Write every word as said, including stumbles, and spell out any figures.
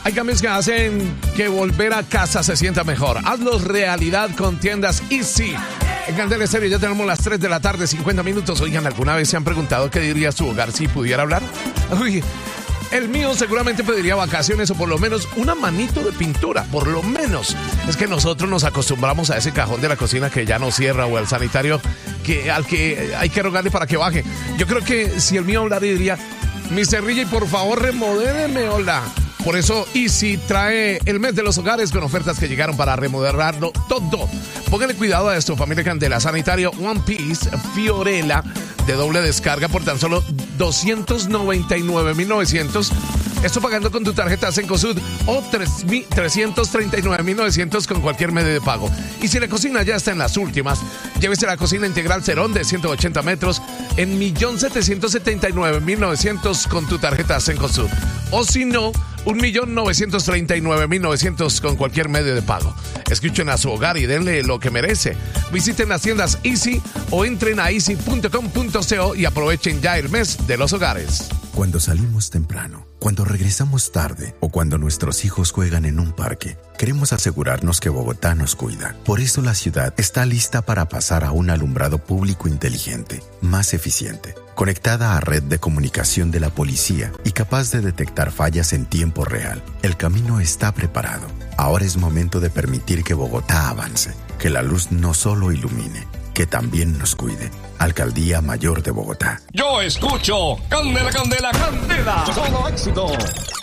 Hay cambios que hacen que volver a casa se sienta mejor. Hazlos realidad con tiendas Easy. En Candela Estéreo ya tenemos las tres de la tarde, cincuenta minutos. Oigan, ¿alguna vez se han preguntado qué diría su hogar si pudiera hablar? Uy, el mío seguramente pediría vacaciones o por lo menos una manito de pintura, por lo menos. Es que nosotros nos acostumbramos a ese cajón de la cocina que ya no cierra o al sanitario que, al que hay que rogarle para que baje. Yo creo que si el mío hablara diría, mister Rigi, por favor remodéleme, hola. Por eso Easy trae el mes de los hogares con ofertas que llegaron para remodelarlo todo. Póngale cuidado a esto, familia Candela. Sanitario One Piece Fiorella de doble descarga por tan solo doscientos noventa y nueve mil novecientos. Esto pagando con tu tarjeta Cencosud o trescientos treinta y nueve mil novecientos con cualquier medio de pago. Y si la cocina ya está en las últimas, llévese la cocina integral Cerón de ciento ochenta metros en un millón setecientos setenta y nueve mil novecientos con tu tarjeta Cencosud. O si no, un millón novecientos treinta y nueve mil novecientos con cualquier medio de pago. Escuchen a su hogar y denle lo que merece. Visiten las tiendas Easy o entren a easy punto com punto co y aprovechen ya el mes de los hogares. Cuando salimos temprano, cuando regresamos tarde o cuando nuestros hijos juegan en un parque, queremos asegurarnos que Bogotá nos cuida. Por eso la ciudad está lista para pasar a un alumbrado público inteligente, más eficiente, conectada a red de comunicación de la policía y capaz de detectar fallas en tiempo real. El camino está preparado. Ahora es momento de permitir que Bogotá avance, que la luz no solo ilumine, que también nos cuide. Alcaldía Mayor de Bogotá. Yo escucho Candela, Candela, Candela. Solo éxito.